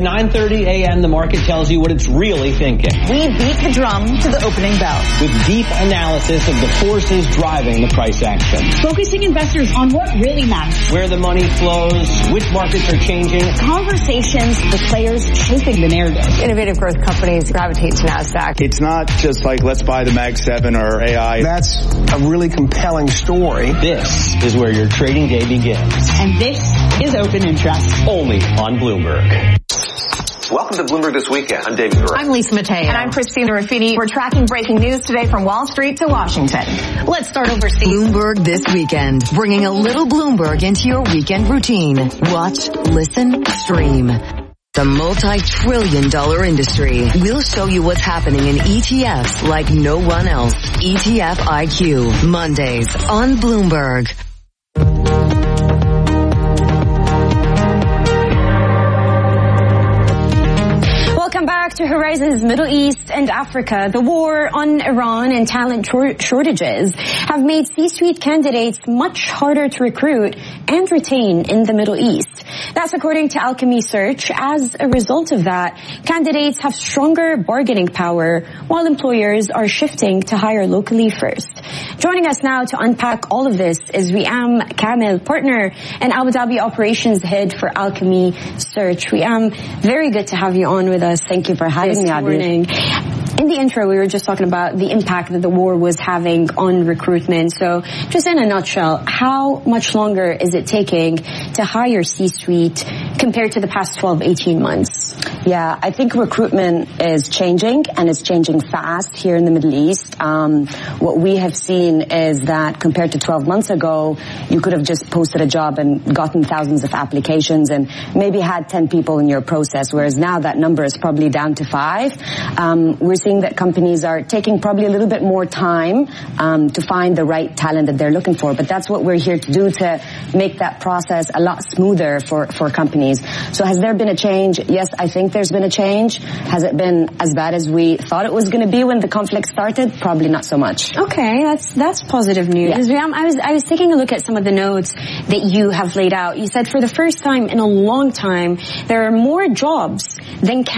9:30 a.m., the market tells you what it's really thinking. We beat the drum to the opening bell. With deep analysis of the forces driving the price action. Focusing investors on what really matters. Where the money flows, which markets are changing. Conversations with players shaping the narrative. Innovative growth companies gravitate to NASDAQ. It's not just like, let's buy the Mag 7 or AI. That's a really compelling story. This is where your trading day begins. And this is Open Interest. Only on Bloomberg. Welcome to Bloomberg This Weekend. I'm David Gura. I'm Lisa Mateo. And I'm Christina Ruffini. We're tracking breaking news today from Wall Street to Washington. Let's start overseas. Bloomberg This Weekend, bringing a little Bloomberg into your weekend routine. Watch, listen, stream. The multi-trillion-dollar industry. We'll show you what's happening in ETFs like no one else. ETF IQ. Mondays on Bloomberg. Welcome back to Horizons Middle East and Africa. The war on Iran and talent shortages have made C-suite candidates much harder to recruit and retain in the Middle East. That's according to Alchemy Search. As a result of that, candidates have stronger bargaining power while employers are shifting to hire locally first. Joining us now to unpack all of this is Riam Kamel, partner and Abu Dhabi operations head for Alchemy Search. Riam, very good to have you on with us. Thank you for having me, morning. In the intro, we were just talking about the impact that the war was having on recruitment. So just in a nutshell, how much longer is it taking to hire C-suite compared to the past 12, 18 months? Yeah, I think recruitment is changing, and it's changing fast here in the Middle East. What we have seen is that compared to 12 months ago, you could have just posted a job and gotten thousands of applications and maybe had 10 people in your process, whereas now that number is probably down to 5. We're seeing that companies are taking probably a little bit more time to find the right talent that they're looking for, but that's what we're here to do, to make that process a lot smoother for companies. So has there been a change? Yes, I think there's been a change. Has it been as bad as we thought it was going to be when the conflict started? Probably not so much. Okay, that's positive news. Yeah. I was taking a look at some of the notes that you have laid out. You said for the first time in a long time, there are more jobs than